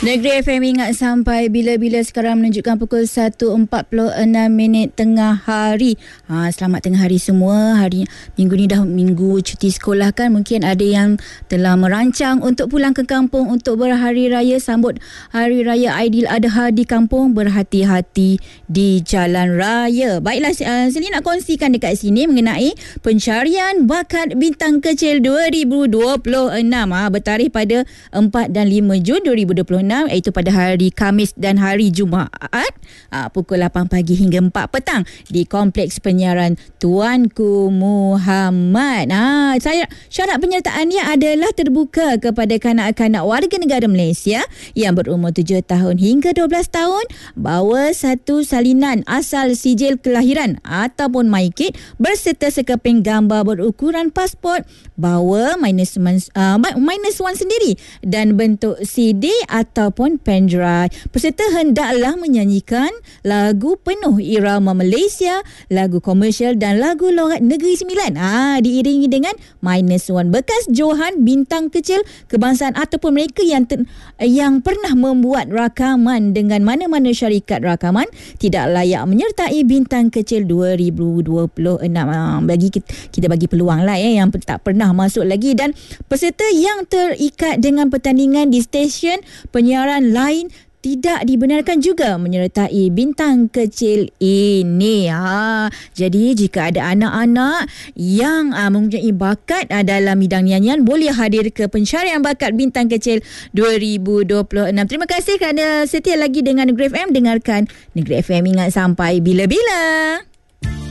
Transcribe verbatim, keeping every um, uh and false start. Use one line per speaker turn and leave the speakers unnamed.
Negeri F M ingat sampai bila-bila. Sekarang menunjukkan pukul satu empat puluh enam minit tengah hari. Ha, selamat tengah hari semua. Hari minggu ni dah minggu cuti sekolah kan. Mungkin ada yang telah merancang untuk pulang ke kampung untuk berhari raya, sambut Hari Raya Aidiladha di kampung. Berhati-hati di jalan raya. Baiklah, uh, Selina nak kongsikan dekat sini mengenai pencarian bakat bintang kecil dua ribu dua puluh enam. Ha, bertarikh pada empat dan lima Jun dua ribu dua puluh enam, iaitu pada hari Khamis dan hari Jumaat, aa, pukul lapan pagi hingga empat petang di Kompleks Penyiaran Tuanku Muhammad. Ha, saya syarat penyertaannya adalah terbuka kepada kanak-kanak warga negara Malaysia yang berumur tujuh tahun hingga dua belas tahun, bawa satu salinan asal sijil kelahiran ataupun MyKid berserta sekeping gambar berukuran pasport, bawa minus one, uh, minus one sendiri dan bentuk C D atau ataupun pendrive. Peserta hendaklah menyanyikan lagu penuh irama Malaysia, lagu komersial dan lagu lorat Negeri Sembilan. Ah, diiringi dengan minus one bekas johan bintang kecil kebangsaan ataupun mereka yang ter, yang pernah membuat rakaman dengan mana-mana syarikat rakaman tidak layak menyertai bintang kecil dua ribu dua puluh enam. Ah, bagi kita, kita bagi peluang lah ya, yang tak pernah masuk lagi. Dan peserta yang terikat dengan pertandingan di stesen penyiaran lain tidak dibenarkan juga menyertai bintang kecil ini. Ha, jadi jika ada anak-anak yang uh, mempunyai bakat uh, dalam bidang nyanyian, boleh hadir ke pencarian bakat bintang kecil dua ribu dua puluh enam. Terima kasih kerana setia lagi dengan Negeri F M. Dengarkan Negeri F M, ingat sampai bila-bila.